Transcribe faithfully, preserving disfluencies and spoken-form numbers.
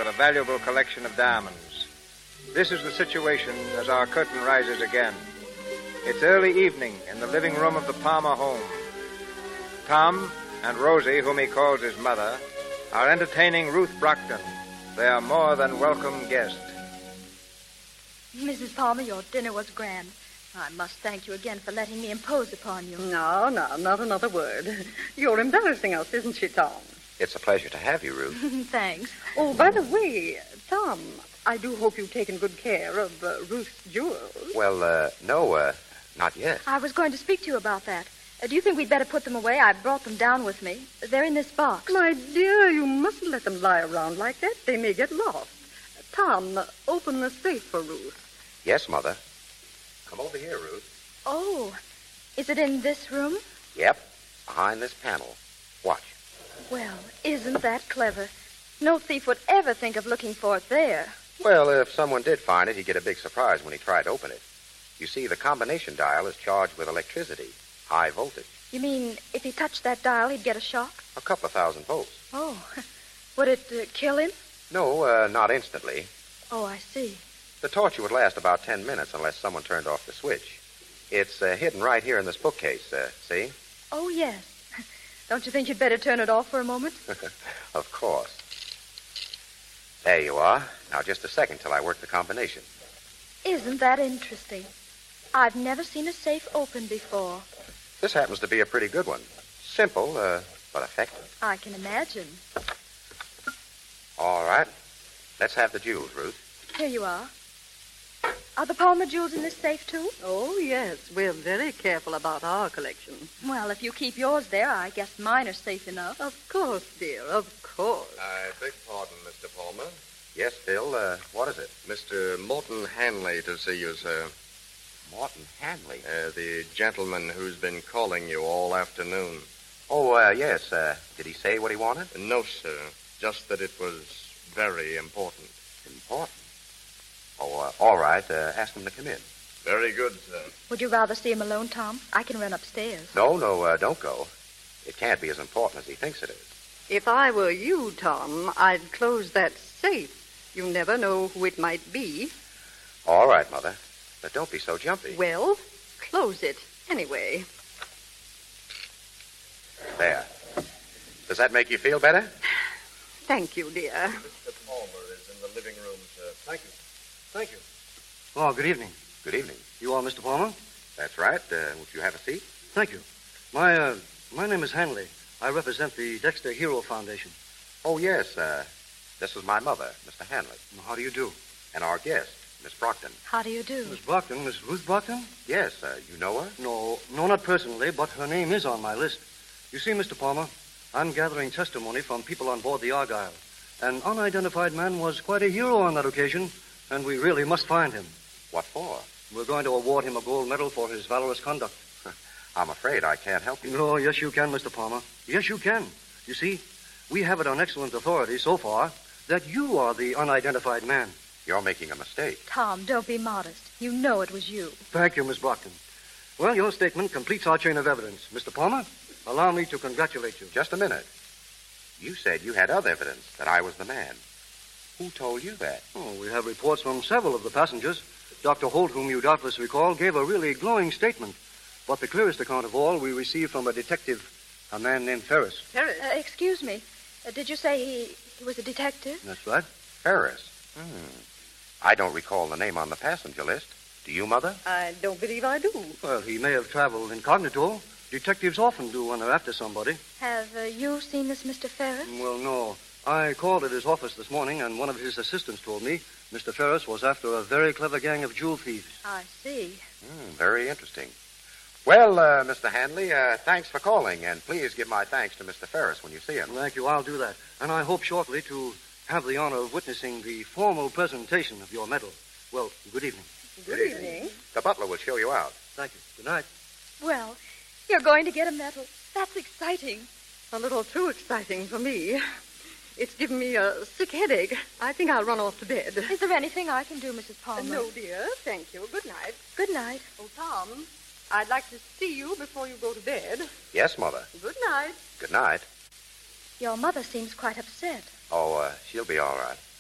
a valuable collection of diamonds. This is the situation as our curtain rises again. It's early evening in the living room of the Palmer home. Tom and Rosie, whom he calls his mother, are entertaining Ruth Brockton. They are more than welcome guests. Missus Palmer, your dinner was grand. I must thank you again for letting me impose upon you. No, no, not another word. You're embarrassing us, isn't she, Tom? It's a pleasure to have you, Ruth. Thanks. Oh, by the way, Tom, I do hope you've taken good care of uh, Ruth's jewels. Well, uh, no, uh, not yet. I was going to speak to you about that. Uh, do you think we'd better put them away? I brought them down with me. They're in this box. My dear, you mustn't let them lie around like that. They may get lost. Tom, open the safe for Ruth. Yes, Mother. Come over here, Ruth. Oh, is it in this room? Yep, behind this panel. Watch. Well, isn't that clever? No thief would ever think of looking for it there. Well, if someone did find it, he'd get a big surprise when he tried to open it. You see, the combination dial is charged with electricity, high voltage. You mean if he touched that dial, he'd get a shock? A couple of thousand volts. Oh, would it uh, kill him? No, uh, not instantly. Oh, I see. The torture would last about ten minutes unless someone turned off the switch. It's uh, hidden right here in this bookcase, uh, see? Oh, yes. Don't you think you'd better turn it off for a moment? Of course. There you are. Now, just a second till I work the combination. Isn't that interesting? I've never seen a safe open before. This happens to be a pretty good one. Simple, uh, but effective. I can imagine. All right. Let's have the jewels, Ruth. Here you are. Are the Palmer jewels in this safe, too? Oh, yes. We're very careful about our collection. Well, if you keep yours there, I guess mine are safe enough. Of course, dear, of course. I beg pardon, Mister Palmer. Yes, Phil, uh, what is it? Mister Morton Hanley to see you, sir. Morton Hanley? Uh, the gentleman who's been calling you all afternoon. Oh, uh, yes. Uh, did he say what he wanted? Uh, no, sir. Just that it was very important. Important? Oh, uh, all right. Uh, ask him to come in. Very good, sir. Would you rather see him alone, Tom? I can run upstairs. No, no, uh, don't go. It can't be as important as he thinks it is. If I were you, Tom, I'd close that safe. You never know who it might be. All right, Mother. But don't be so jumpy. Well, close it anyway. There. Does that make you feel better? Thank you, dear. Mister Palmer is in the living room, sir. Thank you. Thank you. Oh, good evening. Good evening. You are Mister Palmer? That's right. Uh, would you have a seat? Thank you. My, uh, my name is Hanley. I represent the Dexter Hero Foundation. Oh, yes. Uh, this is my mother, Mister Hanley. How do you do? And our guest, Miss Brockton. How do you do? Miss Brockton, Miss Ruth Brockton? Yes, uh, you know her? No, no, not personally, but her name is on my list. You see, Mister Palmer, I'm gathering testimony from people on board the Argyle. An unidentified man was quite a hero on that occasion, and we really must find him. What for? We're going to award him a gold medal for his valorous conduct. I'm afraid I can't help you. No, yes, you can, Mister Palmer. Yes, you can. You see, we have it on excellent authority so far that you are the unidentified man. You're making a mistake. Tom, don't be modest. You know it was you. Thank you, Miss Brockton. Well, your statement completes our chain of evidence. Mister Palmer, allow me to congratulate you. Just a minute. You said you had other evidence that I was the man. Who told you that? Oh, we have reports from several of the passengers. Doctor Holt, whom you doubtless recall, gave a really glowing statement. But the clearest account of all we received from a detective, a man named Ferris. Ferris? Uh, excuse me. Uh, did you say he, he was a detective? That's right. Ferris. Hmm. I don't recall the name on the passenger list. Do you, Mother? I don't believe I do. Well, he may have traveled incognito. Detectives often do when they're after somebody. Have uh, you seen this Mister Ferris? Well, no. I called at his office this morning, and one of his assistants told me Mister Ferris was after a very clever gang of jewel thieves. I see. Hmm, very interesting. Well, uh, Mister Hanley, uh, thanks for calling, and please give my thanks to Mister Ferris when you see him. Thank you. I'll do that. And I hope shortly to have the honor of witnessing the formal presentation of your medal. Well, good evening. Good evening. The butler will show you out. Thank you. Good night. Well, you're going to get a medal. That's exciting. A little too exciting for me. It's given me a sick headache. I think I'll run off to bed. Is there anything I can do, Missus Palmer? Uh, no, dear. Thank you. Good night. Good night. Oh, Tom, I'd like to see you before you go to bed. Yes, Mother. Good night. Good night. Your mother seems quite upset. Oh, uh, she'll be all right.